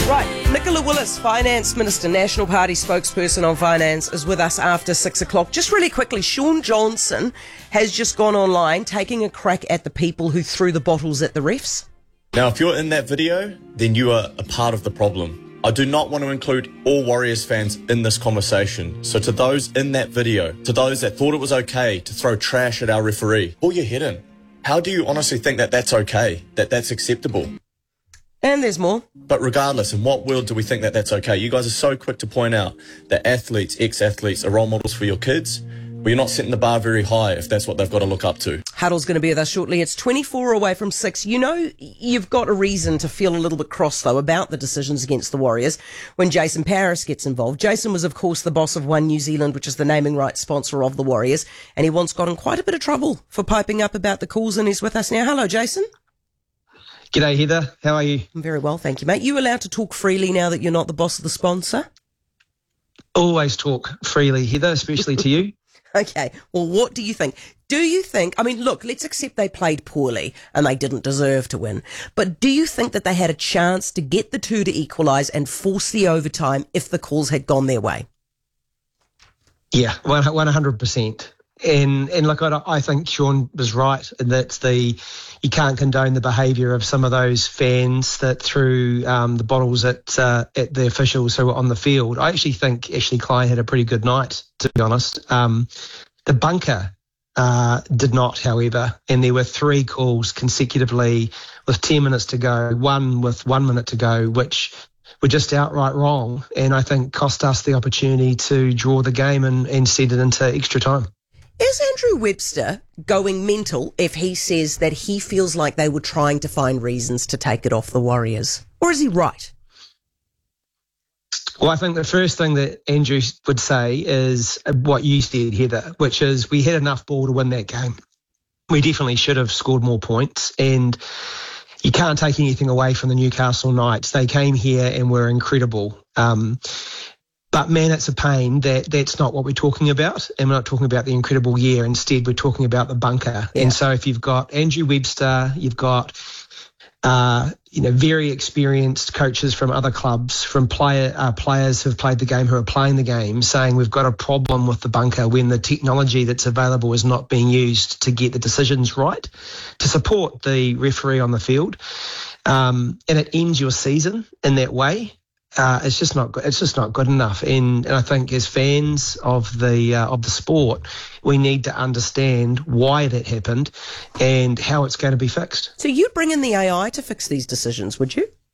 Right, Nicola Willis, Finance Minister, National Party spokesperson on finance, is with us after 6 o'clock. Just really quickly, Shaun Johnson has just gone online taking a crack at the people who threw the bottles at the refs. Now, if you're in that video, then you are a part of the problem. I do not want to include all Warriors fans in this conversation. So to those in that video, to those that thought it was okay to throw trash at our referee, pull your head in. How do you honestly think that that's okay, that that's acceptable? And there's more. But regardless, in what world do we think that that's okay? You guys are so quick to point out that athletes, ex-athletes are role models for your kids. Well, you're not setting the bar very high if that's what they've got to look up to. Huddle's going to be with us shortly. It's 24 away from 6. You know, you've got a reason to feel a little bit cross, though, about the decisions against the Warriors when Jason Paris gets involved. Jason was, of course, the boss of One New Zealand, which is the naming rights sponsor of the Warriors, and he once got in quite a bit of trouble for piping up about the calls, and he's with us now. Hello, Jason. G'day, Heather. How are you? I'm very well, thank you, mate. You allowed to talk freely now that you're not the boss of the sponsor? Always talk freely, Heather, especially to you. Okay, well, what do you think? Do you think, I mean, look, let's accept they played poorly and they didn't deserve to win, but do you think that they had a chance to get the two to equalise and force the overtime if the calls had gone their way? Yeah, 100%. And look, I think Shaun was right in that you can't condone the behaviour of some of those fans that threw the bottles at the officials who were on the field. I actually think Ashley Klein had a pretty good night, to be honest. The bunker did not, however, and there were 3 calls consecutively with 10 minutes to go, one with 1 minute to go, which were just outright wrong, and I think cost us the opportunity to draw the game and send it into extra time. Is Andrew Webster going mental if he says that he feels like they were trying to find reasons to take it off the Warriors? Or is he right? Well, I think the first thing that Andrew would say is what you said, Heather, which is we had enough ball to win that game. We definitely should have scored more points, and you can't take anything away from the Newcastle Knights. They came here and were incredible. But, man, it's a pain that that's not what we're talking about, and we're not talking about the incredible year. Instead, we're talking about the bunker. Yeah. And so if you've got Andrew Webster, you've got very experienced coaches from other clubs, from players who have played the game, who are playing the game, saying we've got a problem with the bunker when the technology that's available is not being used to get the decisions right, to support the referee on the field, and it ends your season in that way. It's just not good. It's just not good enough. And I think as fans of the sport, we need to understand why that happened and how it's going to be fixed. So you'd bring in the AI to fix these decisions, would you?